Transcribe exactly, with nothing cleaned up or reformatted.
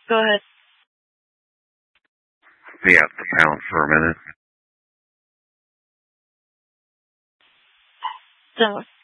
Go ahead. Be at the pound for a minute. So,